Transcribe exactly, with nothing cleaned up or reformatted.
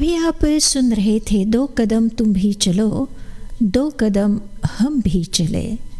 अभी आप सुन रहे थे दो कदम तुम भी चलो, दो कदम हम भी चले।